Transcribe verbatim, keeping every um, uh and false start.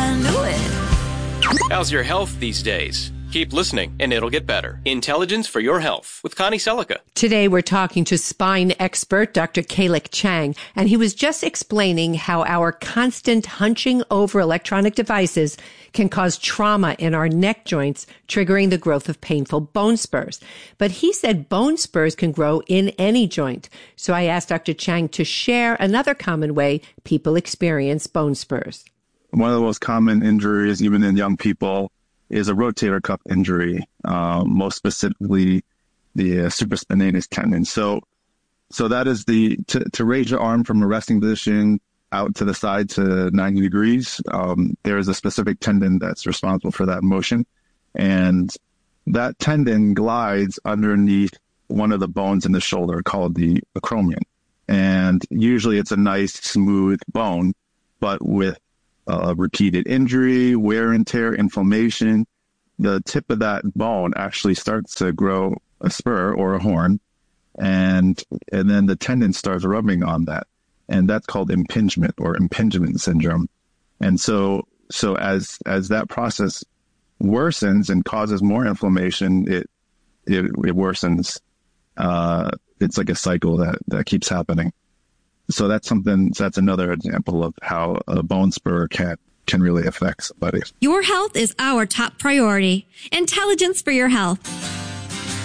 I knew it. How's your health these days? Keep listening, and it'll get better. Intelligence for Your Health with Connie Selica. Today, we're talking to spine expert Doctor Kalik Chang, and he was just explaining how our constant hunching over electronic devices can cause trauma in our neck joints, triggering the growth of painful bone spurs. But he said bone spurs can grow in any joint. So I asked Doctor Chang to share another common way people experience bone spurs. One of the most common injuries, even in young people, is a rotator cuff injury, uh, most specifically the uh, supraspinatus tendon. So, so that is the to, to raise your arm from a resting position out to the side to ninety degrees. Um, there is a specific tendon that's responsible for that motion, and that tendon glides underneath one of the bones in the shoulder called the acromion. And usually, it's a nice, smooth bone, but with Uh, repeated injury, wear and tear, inflammation, the tip of that bone actually starts to grow a spur or a horn, and and then the tendon starts rubbing on that, and that's called impingement or impingement syndrome. And so so as as that process worsens and causes more inflammation, it it, it worsens. Uh, it's like a cycle that that keeps happening. So that's something, that's another example of how a bone spur can, can really affect somebody. Your health is our top priority. Intelligence for Your Health.